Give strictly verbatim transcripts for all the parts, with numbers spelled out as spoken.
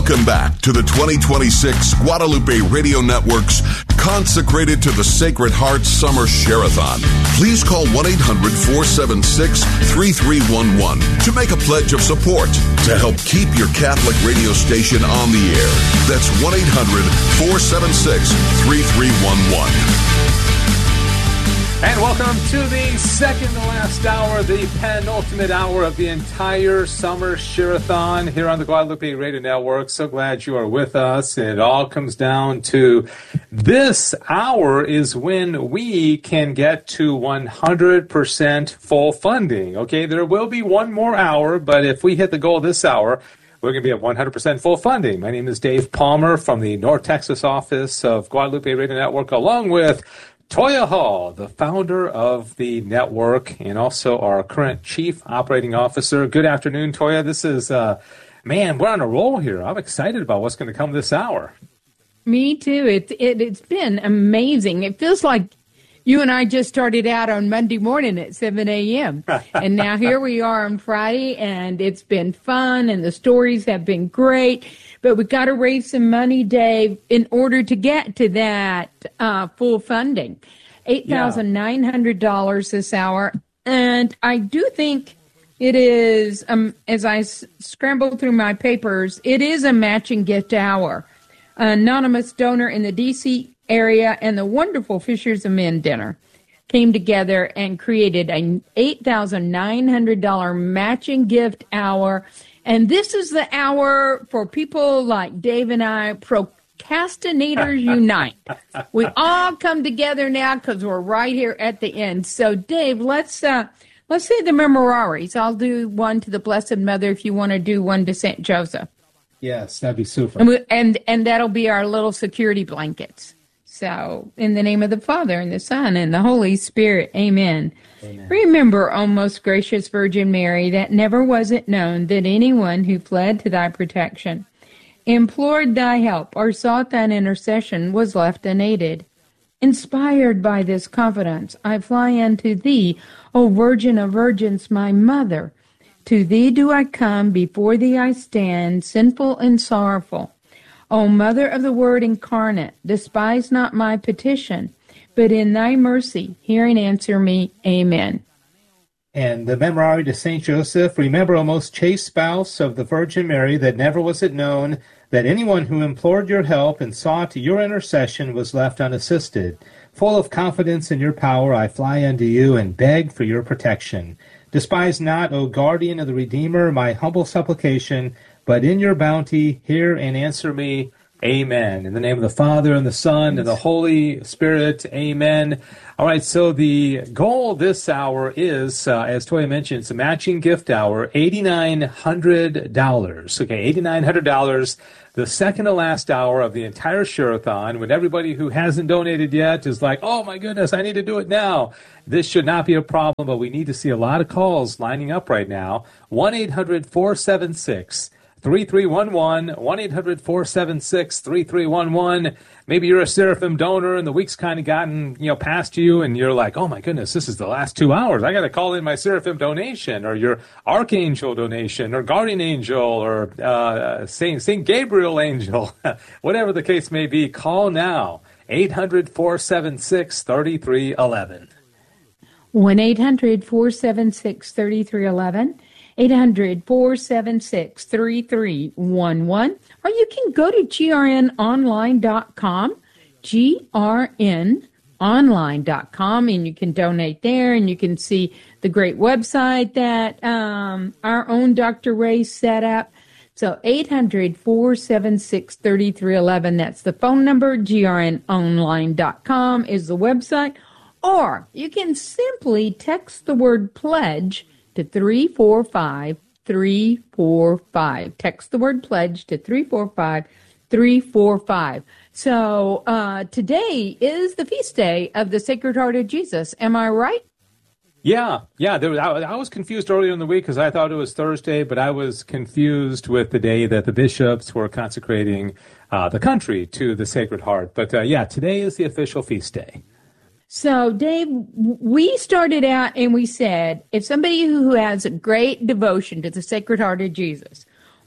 Welcome back to the twenty twenty-six Guadalupe Radio Network's Consecrated to the Sacred Heart Summer Share-a-thon. Please call one eight hundred four seven six three three one one to make a pledge of support to help keep your Catholic radio station on the air. That's one eight hundred four seven six three three one one. And welcome to the second to last hour, the penultimate hour of the entire summer Share-a-thon here on the Guadalupe Radio Network. So glad you are with us. And it all comes down to this hour is when we can get to one hundred percent full funding. Okay, there will be one more hour, but if we hit the goal this hour, we're going to be at one hundred percent full funding. My name is Dave Palmer from the North Texas office of Guadalupe Radio Network, along with Toya Hall, the founder of the network and also our current chief operating officer. Good afternoon, Toya. This is, uh, man, we're on a roll here. I'm excited about what's going to come this hour. Me too. It, it, it's been amazing. It feels like you and I just started out on Monday morning at seven a.m. And now here we are on Friday, and it's been fun, and the stories have been great. But we've got to raise some money, Dave, in order to get to that uh, full funding. eight thousand nine hundred dollars yeah. this hour. And I do think it is, um, as I s- scramble through my papers, it is a matching gift hour. An anonymous donor in the D C area and the wonderful Fishers of Men dinner came together and created an eight thousand nine hundred dollars matching gift hour. And this is the hour for people like Dave and I, procrastinators unite. We all come together now because we're right here at the end. So, Dave, let's uh, let's say the memoraries. I'll do one to the Blessed Mother if you want to do one to Saint Joseph. Yes, that'd be super. And, we, and and that'll be our little security blankets. So, in the name of the Father, and the Son, and the Holy Spirit, amen. Amen. Remember, O most gracious Virgin Mary, that never was it known that anyone who fled to thy protection, implored thy help, or sought thine intercession was left unaided. Inspired by this confidence, I fly unto thee, O Virgin of Virgins, my Mother. To thee do I come, before thee I stand, sinful and sorrowful. O Mother of the Word incarnate, despise not my petition, but in thy mercy, hear and answer me. Amen. And the Memorare to Saint Joseph, remember, O most chaste spouse of the Virgin Mary, that never was it known that anyone who implored your help and sought your intercession was left unassisted. Full of confidence in your power, I fly unto you and beg for your protection. Despise not, O guardian of the Redeemer, my humble supplication, but in your bounty hear and answer me. Amen. In the name of the Father, and the Son, and the Holy Spirit. Amen. All right, so the goal this hour is, uh, as Toya mentioned, it's a matching gift hour, eight thousand nine hundred dollars. Okay, eight thousand nine hundred dollars, the second to last hour of the entire Share-a-thon, when everybody who hasn't donated yet is like, oh my goodness, I need to do it now. This should not be a problem, but we need to see a lot of calls lining up right now. one eight hundred four seven six three three one one, one eight hundred four seven six three three one one. Maybe you're a Seraphim donor and the week's kind of gotten, you know, past you and you're like, oh my goodness, this is the last two hours. I got to call in my Seraphim donation or your Archangel donation or Guardian Angel or uh, Saint Saint Gabriel Angel. Whatever the case may be, call now. eight hundred four seven six three three one one. one eight hundred four seven six three three one one. eight hundred four seven six three three one one, or you can go to G R N online dot com, G R N online dot com, and you can donate there, and you can see the great website that um, our own Doctor Ray set up. So eight hundred four seven six three three one one, that's the phone number. G R N online dot com is the website, or you can simply text the word pledge to three four five three four five. Text the word pledge to three four five three four five. So uh, today is the feast day of the Sacred Heart of Jesus. Am I right? Yeah, yeah. There was, I, I was confused earlier in the week because I thought it was Thursday, but I was confused with the day that the bishops were consecrating uh, the country to the Sacred Heart. But uh, yeah, today is the official feast day. So, Dave, we started out and we said, if somebody who has a great devotion to the Sacred Heart of Jesus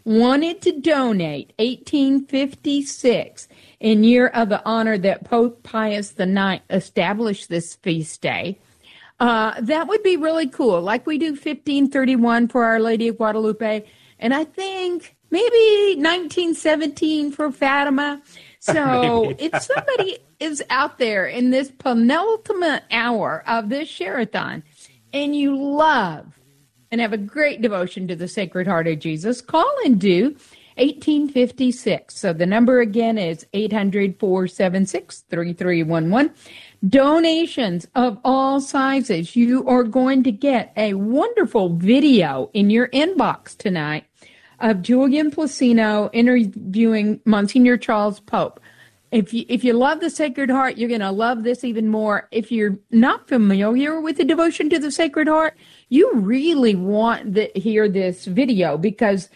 wanted to donate eighteen fifty-six in year of the honor that Pope Pius the Ninth established this feast day, uh, that would be really cool. Like we do fifteen thirty-one for Our Lady of Guadalupe, and I think maybe nineteen seventeen for Fatima. So if somebody is out there in this penultimate hour of this Share-a-thon and you love and have a great devotion to the Sacred Heart of Jesus, call and do eighteen fifty-six. So the number again is eight hundred, four seven six, three three one one. Donations of all sizes. You are going to get a wonderful video in your inbox tonight of Julian Placino interviewing Monsignor Charles Pope. If you, if you love the Sacred Heart, you're going to love this even more. If you're not familiar with the devotion to the Sacred Heart, you really want to hear this video because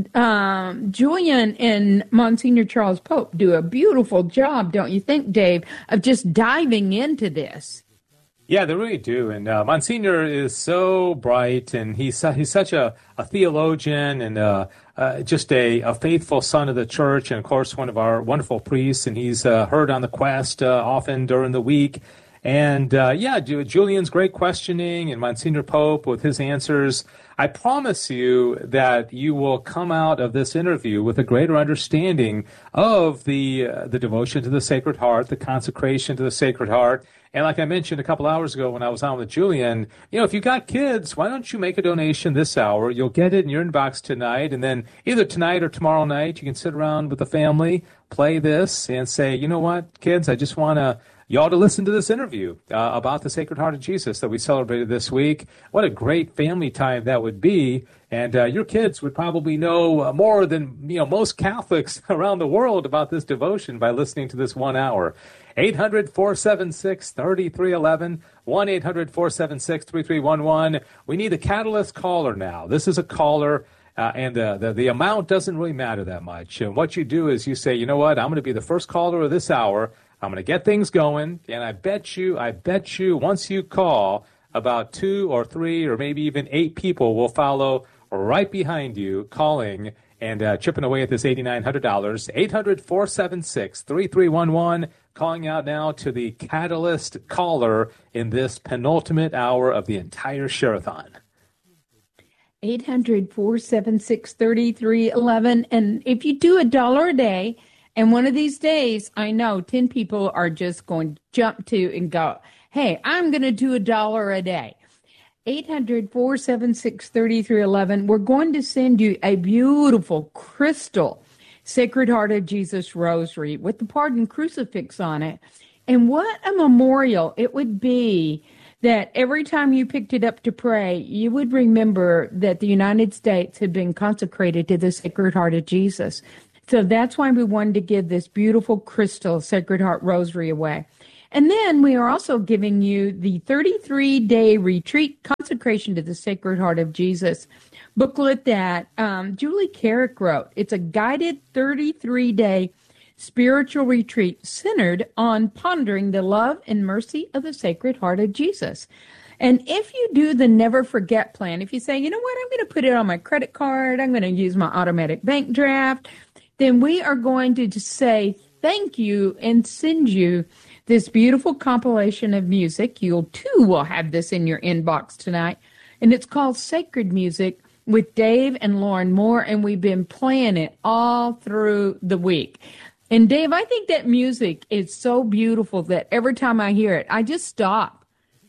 um, Julian and Monsignor Charles Pope do a beautiful job, don't you think, Dave, of just diving into this. Yeah, they really do. And uh, Monsignor is so bright, and he's su- he's such a, a theologian and uh, uh, just a, a faithful son of the church, and, of course, one of our wonderful priests. And he's uh, heard on the Quest uh, often during the week. And, uh, yeah, Julian's great questioning, and Monsignor Pope with his answers. I promise you that you will come out of this interview with a greater understanding of the uh, the devotion to the Sacred Heart, the consecration to the Sacred Heart. And like I mentioned a couple hours ago when I was on with Julian, you know, if you got kids, why don't you make a donation this hour? You'll get it in your inbox tonight, and then either tonight or tomorrow night, you can sit around with the family, play this, and say, you know what, kids, I just want to y'all to listen to this interview uh, about the Sacred Heart of Jesus that we celebrated this week. What a great family time that would be. And uh, your kids would probably know uh, more than you know most Catholics around the world about this devotion by listening to this one hour. eight hundred, four seven six, three three one one, one eight hundred, four seven six, three three one one. We need a Catalyst caller now. This is a caller. Uh, and uh, the, the amount doesn't really matter that much. And what you do is you say, you know what, I'm going to be the first caller of this hour. I'm going to get things going, and I bet you, I bet you, once you call, about two or three or maybe even eight people will follow right behind you, calling and uh, chipping away at this eight thousand nine hundred dollars. eight hundred, four seven six, three three one one. Calling out now to the Catalyst caller in this penultimate hour of the entire Share-a-thon. eight hundred, four seven six, three three one one. And if you do a dollar a day, and one of these days, I know ten people are just going to jump to and go, hey, I'm going to do a dollar a day. eight hundred, four seven six, three three one one. We're going to send you a beautiful crystal Sacred Heart of Jesus rosary with the pardon crucifix on it. And what a memorial it would be that every time you picked it up to pray, you would remember that the United States had been consecrated to the Sacred Heart of Jesus. So that's why we wanted to give this beautiful crystal Sacred Heart Rosary away. And then we are also giving you the thirty-three day retreat consecration to the Sacred Heart of Jesus booklet that um, Julie Carrick wrote. It's a guided thirty-three day spiritual retreat centered on pondering the love and mercy of the Sacred Heart of Jesus. And if you do the Never Forget plan, if you say, you know what, I'm going to put it on my credit card, I'm going to use my automatic bank draft, then we are going to just say thank you and send you this beautiful compilation of music. You'll too will have this in your inbox tonight. And it's called Sacred Music with Dave and Lauren Moore, and we've been playing it all through the week. And Dave, I think that music is so beautiful that every time I hear it, I just stop.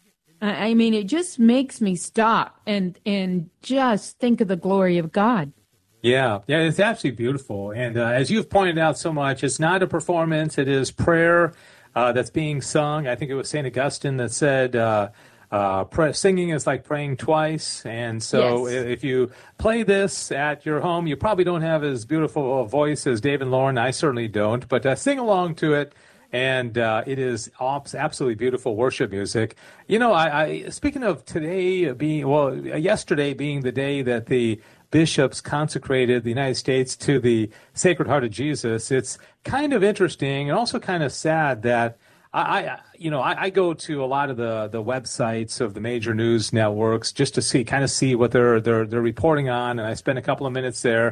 I mean, it just makes me stop and and just think of the glory of God. Yeah, yeah, it's absolutely beautiful. And uh, as you've pointed out so much, it's not a performance. It is prayer uh, that's being sung. I think it was Saint Augustine that said uh, uh, pray, singing is like praying twice. And so yes. if you play this at your home, you probably don't have as beautiful a voice as Dave and Lauren. I certainly don't. But uh, sing along to it. And uh, it is absolutely beautiful worship music. You know, I, I speaking of today being, well, yesterday being the day that the bishops consecrated the United States to the Sacred Heart of Jesus, it's kind of interesting and also kind of sad that I, I you know, I, I go to a lot of the, the websites of the major news networks just to see, kind of see what they're they're they're reporting on, and I spend a couple of minutes there.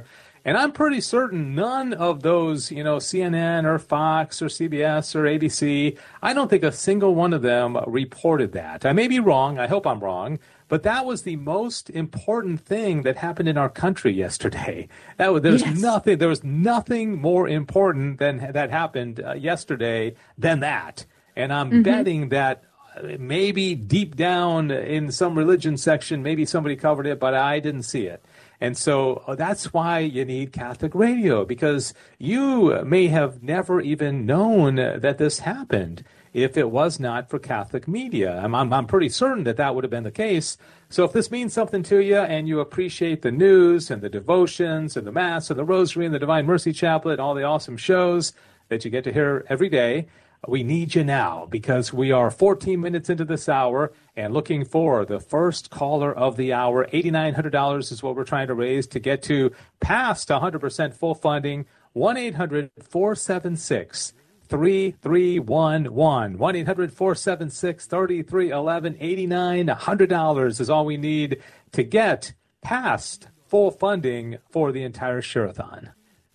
And I'm pretty certain none of those, you know, C N N or Fox or C B S or A B C, I don't think a single one of them reported that. I may be wrong. I hope I'm wrong. But that was the most important thing that happened in our country yesterday. That was, there's yes. nothing, there was nothing more important than that happened uh, yesterday than that. And I'm mm-hmm. betting that maybe deep down in some religion section, maybe somebody covered it, but I didn't see it. And so that's why you need Catholic radio, because you may have never even known that this happened if it was not for Catholic media. I'm, I'm, I'm pretty certain that that would have been the case. So if this means something to you and you appreciate the news and the devotions and the Mass and the Rosary and the Divine Mercy Chaplet, all the awesome shows that you get to hear every day, we need you now, because we are fourteen minutes into this hour and looking for the first caller of the hour. eight thousand nine hundred dollars is what we're trying to raise to get to past one hundred percent full funding. one eight hundred four seven six three three one one. one eight hundred four seven six three three one one. eight thousand nine hundred dollars is all we need to get past full funding for the entire Share-a-thon.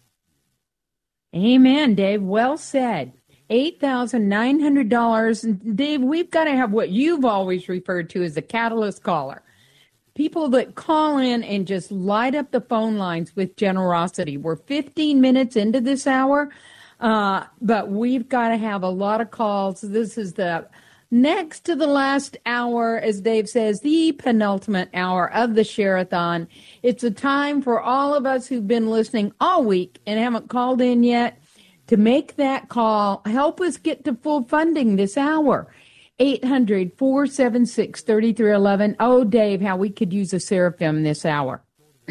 Amen, Dave. Well said. eight thousand nine hundred dollars. Dave, we've got to have what you've always referred to as a catalyst caller. People that call in and just light up the phone lines with generosity. We're fifteen minutes into this hour, uh, but we've got to have a lot of calls. This is the next to the last hour, as Dave says, the penultimate hour of the Share-a-thon. It's a time for all of us who've been listening all week and haven't called in yet to make that call. Help us get to full funding this hour. eight hundred four seven six three three one one. Oh, Dave, how we could use a seraphim this hour.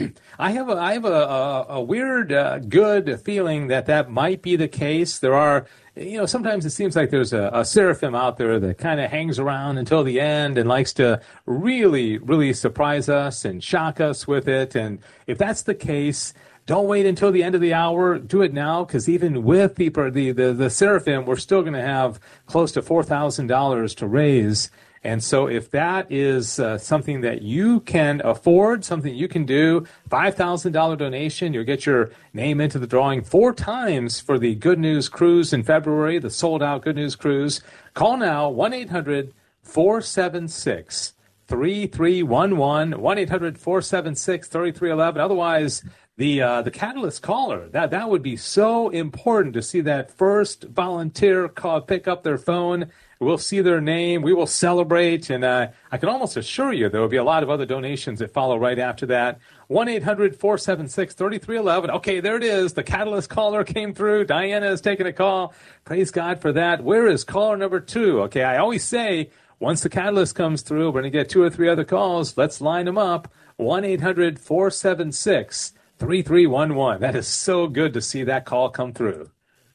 I have a, I have a, a, a weird, uh, good feeling that that might be the case. There are, you know, sometimes it seems like there's a, a seraphim out there that kind of hangs around until the end and likes to really, really surprise us and shock us with it. And if that's the case, don't wait until the end of the hour. Do it now, because even with the, the, the, the seraphim, we're still going to have close to four thousand dollars to raise. And so if that is uh, something that you can afford, something you can do, five thousand dollars donation, you'll get your name into the drawing four times for the Good News Cruise in February, the sold-out Good News Cruise. Call now, one eight hundred four seven six three three one one, one eight hundred four seven six three three one one. Otherwise, the uh, the Catalyst caller, that, that would be so important to see that first volunteer call, pick up their phone. We'll see their name. We will celebrate. And uh, I can almost assure you there will be a lot of other donations that follow right after that. one eight hundred four seven six three three one one. Okay, there it is. The Catalyst caller came through. Diana is taking a call. Praise God for that. Where is caller number two? Okay, I always say once the Catalyst comes through, we're going to get two or three other calls. Let's line them up. one eight hundred four seven six three three one one. That is so good to see that call come through.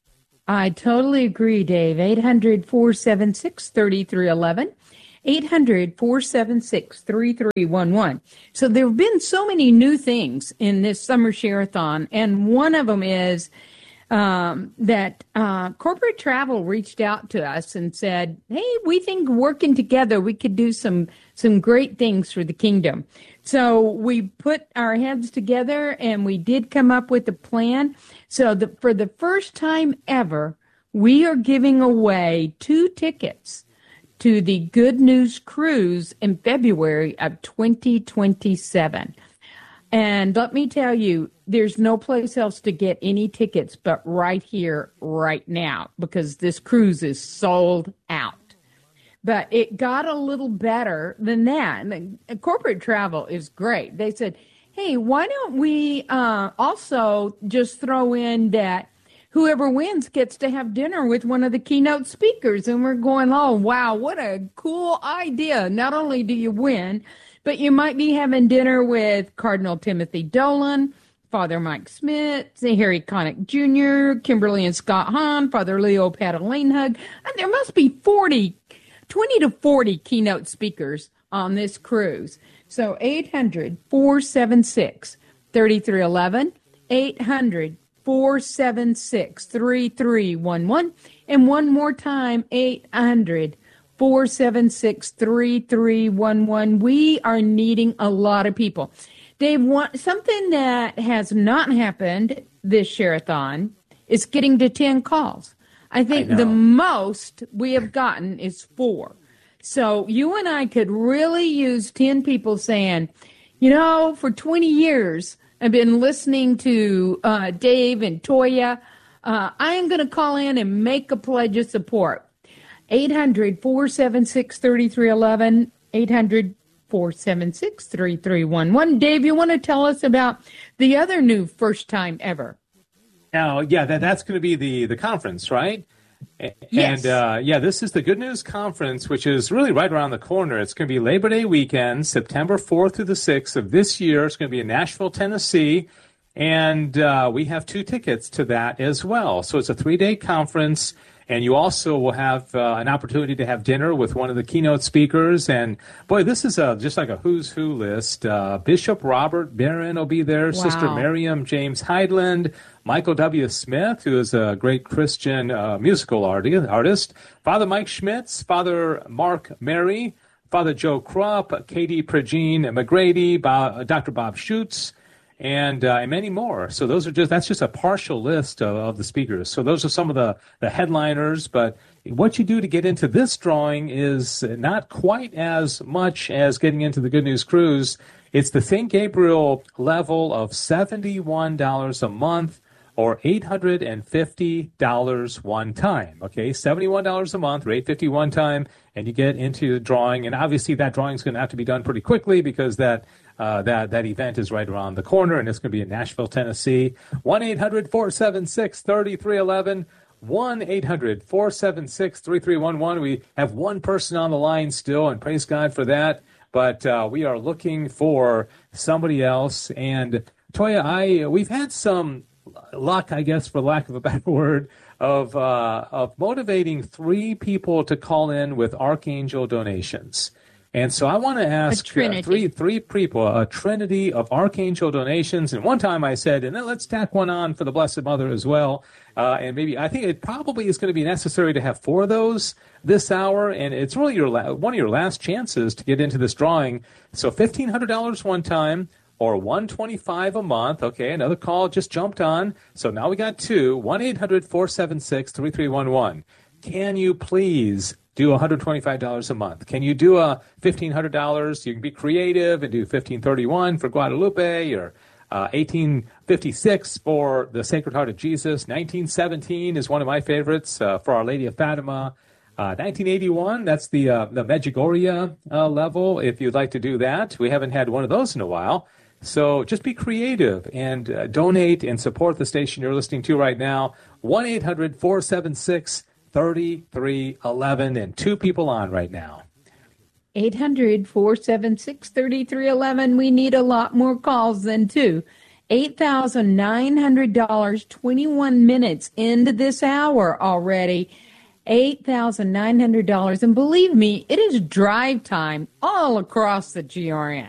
I totally agree, Dave. eight hundred four seven six three three one one. eight hundred four seven six three three one one. So there have been so many new things in this summer Share-a-thon, and one of them is um, that uh, corporate travel reached out to us and said, hey, we think working together we could do some some great things for the kingdom. So we put our heads together and we did come up with a plan. So the, for the first time ever, we are giving away two tickets to the Good News Cruise in February of twenty twenty-seven. And let me tell you, there's no place else to get any tickets but right here, right now, because this cruise is sold out. But it got a little better than that. And corporate travel is great. They said, hey, why don't we uh, also just throw in that whoever wins gets to have dinner with one of the keynote speakers? And we're going, oh, wow, what a cool idea. Not only do you win, but you might be having dinner with Cardinal Timothy Dolan, Father Mike Smith, Harry Connick Junior, Kimberly and Scott Hahn, Father Leo Patalinhug. And there must be forty, twenty to forty keynote speakers on this cruise. So eight hundred four seven six three three one one, eight hundred four seven six three three one one, and one more time, eight hundred four seven six three three one one. We are needing a lot of people. Dave, want, something that has not happened this Share-a-thon is getting to ten calls. I think I the most we have gotten is four. So you and I could really use ten people saying, you know, for twenty years, I've been listening to uh, Dave and Toya. Uh, I am going to call in and make a pledge of support. eight hundred, four seven six, three three one one, eight hundred, four seven six, three three one one. Dave, you want to tell us about the other new first time ever? Now, yeah, that, that's going to be the, the conference, right? Yes. And, uh, yeah, this is the Good News Conference, which is really right around the corner. It's going to be Labor Day weekend, September fourth through the sixth of this year. It's going to be in Nashville, Tennessee. And uh, we have two tickets to that as well. So it's a three-day conference. And you also will have uh, an opportunity to have dinner with one of the keynote speakers. And, boy, this is a, just like a who's who list. Uh, Bishop Robert Barron will be there. Wow. Sister Miriam James Heidland. Michael W. Smith, who is a great Christian uh, musical artist. Father Mike Schmitz. Father Mark Mary. Father Joe Krupp. Katie Pregine McGrady. Bob, Doctor Bob Schutz. And, uh, and many more. So those are just that's just a partial list of, of the speakers. So those are some of the, the headliners. But what you do to get into this drawing is not quite as much as getting into the Good News Cruise. It's the Saint Gabriel level of seventy-one dollars a month or eight hundred fifty dollars one time. Okay, seventy-one dollars a month or eight hundred fifty dollars one time, and you get into the drawing. And obviously that drawing is going to have to be done pretty quickly because that Uh, that that event is right around the corner, and it's going to be in Nashville, Tennessee. one eight hundred, four seven six, three three one one. one eight hundred, four seven six, three three one one. We have one person on the line still, and praise God for that. But uh, we are looking for somebody else. And Toya, I we've had some luck, I guess, for lack of a better word, of uh, of motivating three people to call in with Archangel donations. And so I want to ask uh, three three people, a trinity of Archangel donations. And one time I said, and then let's tack one on for the Blessed Mother as well. Uh, and maybe I think it probably is going to be necessary to have four of those this hour. And it's really your la- one of your last chances to get into this drawing. So fifteen hundred dollars one time or one hundred twenty-five dollars a month. Okay, another call just jumped on. So now we got two, one eight hundred, four seven six, three three one one. Can you please do one hundred twenty-five dollars a month? Can you do a fifteen hundred dollars? You can be creative and do fifteen thirty-one for Guadalupe or uh, eighteen fifty-six for the Sacred Heart of Jesus. nineteen seventeen is one of my favorites uh, for Our Lady of Fatima. Uh, nineteen eighty-one, that's the uh, the Medjugorje uh, level, if you'd like to do that. We haven't had one of those in a while. So just be creative and uh, donate and support the station you're listening to right now. one eight hundred, four seven six, three three one one, and two people on right now. eight hundred, four seven six, three three one one. We need a lot more calls than two. eight thousand nine hundred dollars, twenty-one minutes into this hour already. eight thousand nine hundred dollars. And believe me, it is drive time all across the G R N.